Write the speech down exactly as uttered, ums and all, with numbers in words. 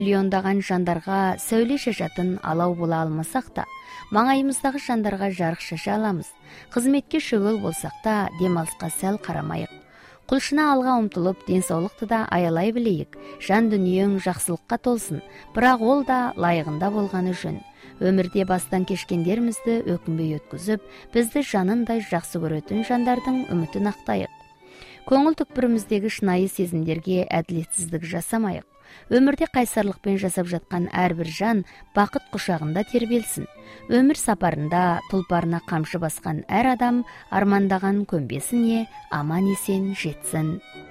миллиондаган жандарга сөйлө шашатын алау бола алмасак да, маңайымыздагы жандарга жарык шаша аламыз. Кызметке шөгөл болсак да, дем алыска сәл карамайык. Кулшына алга умтулуп, ден соолукту да аялай билейик. Жан дүниең жаксылыкка толсун, бирок ол да лайыгында болганы жөн. Өмүрдө бастан кечкендерибизди өкүнбөй өткүзүп, бизди жанындай жакшы көрөтүн жандардын үмүтүн актайык. Көңүл түкпүрүмүздөгү шынайы сезимдерге адилетсиздик жасамайык. Өмүрдө кайсарлыкпен жасап жаткан ар бир жан бакыт кушагында тербелсин. Өмүр сапарында тулпарына камшы баскан ар адам армандаган көмбесине аман эсен жетсин.